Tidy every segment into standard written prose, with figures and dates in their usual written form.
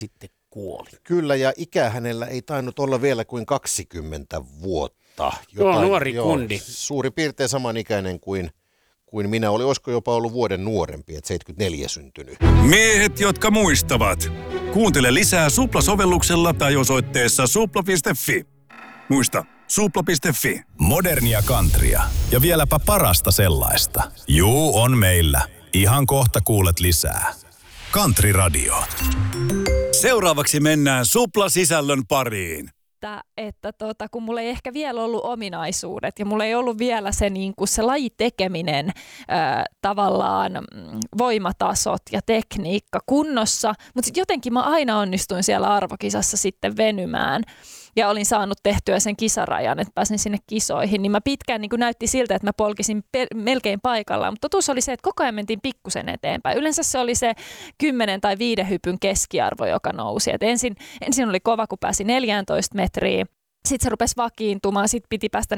sitten kuoli. Kyllä, ja ikä hänellä ei tainnut olla vielä kuin 20 vuotta. Joo, nuori kundi. Suurin piirtein samanikäinen kuin minä. Olisiko jopa ollut vuoden nuorempi, että 74 syntynyt. Miehet, jotka muistavat. Kuuntele lisää Supla-sovelluksella tai osoitteessa supla.fi. Muista, supla.fi. Modernia countrya ja vieläpä parasta sellaista. Juu, on meillä. Ihan kohta kuulet lisää. Country Radio. Seuraavaksi mennään Supla-sisällön pariin. Että kun mulla ei ehkä vielä ollut ominaisuudet ja mulla ei ollut vielä se, niin kuin se lajitekeminen, tavallaan voimatasot ja tekniikka kunnossa, mutta sitten jotenkin mä aina onnistuin siellä arvokisassa sitten venymään ja olin saanut tehtyä sen kisarajan, että pääsin sinne kisoihin, niin mä pitkään niin kuin näytti siltä, että mä polkisin melkein paikallaan, mutta totuus oli se, että koko ajan mentiin pikkusen eteenpäin. Yleensä se oli se 10 tai 5 hypyn keskiarvo, joka nousi. Et ensin oli kova, kun pääsi 14 metriä. Sitten se rupesi vakiintumaan, sitten piti päästä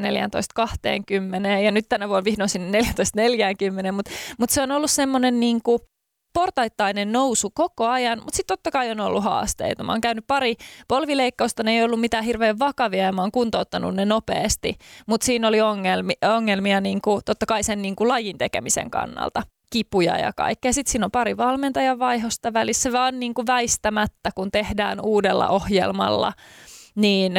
14.20 ja nyt tänä vuonna vihdoin sinne 14.40, mutta se on ollut semmoinen niin kuin portaittainen nousu koko ajan, mutta sitten totta kai on ollut haasteita. Mä oon käynyt pari polvileikkausta, ne ei ollut mitään hirveän vakavia ja mä oon kuntouttanut ne nopeasti, mutta siinä oli ongelmia niin kuin, totta kai sen niin kuin lajin tekemisen kannalta. Kipuja ja kaikkea. Sitten siinä on pari valmentajan vaihdosta välissä, vaan niin kuin väistämättä, kun tehdään uudella ohjelmalla, niin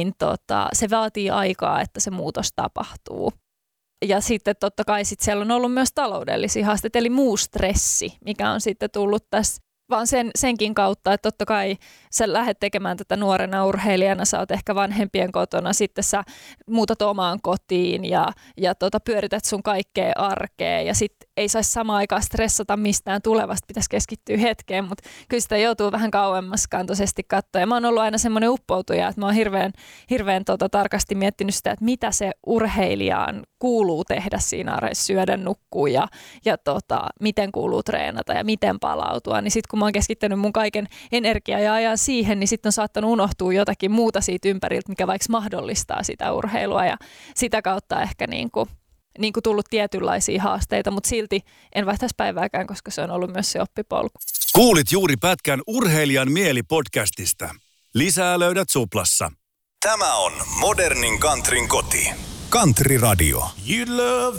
se vaatii aikaa, että se muutos tapahtuu. Ja sitten totta kai siellä on ollut myös taloudellisia haasteita, eli muu stressi, mikä on sitten tullut tässä vaan senkin kautta, että totta kai sä lähdet tekemään tätä nuorena urheilijana, sä oot ehkä vanhempien kotona, sitten sä muutat omaan kotiin ja pyörität sun kaikkea arkea ja sitten ei saisi samaan aikaan stressata mistään tulevasta, pitäisi keskittyä hetkeen, mutta kyllä sitä joutuu vähän kauemmas kantoisesti katsoa. Ja mä oon ollut aina semmoinen uppoutuja, että mä oon hirveän tarkasti miettinyt sitä, että mitä se urheilijaan kuuluu tehdä siinä arjessa, syödä, nukkua ja miten kuuluu treenata ja miten palautua. Niin sitten kun mä oon keskittänyt mun kaiken energiaa ja ajan siihen, niin sitten on saattanut unohtua jotakin muuta siitä ympäriltä, mikä vaikka mahdollistaa sitä urheilua ja sitä kautta ehkä niin kuin tullut tietynlaisia haasteita, mutta silti en vaihtaisi päivääkään, koska se on ollut myös se oppipolku. Kuulit juuri pätkän Urheilijan mieli-podcastista. Lisää löydät Suplassa. Tämä on Modernin countryn koti. Country Radio. You love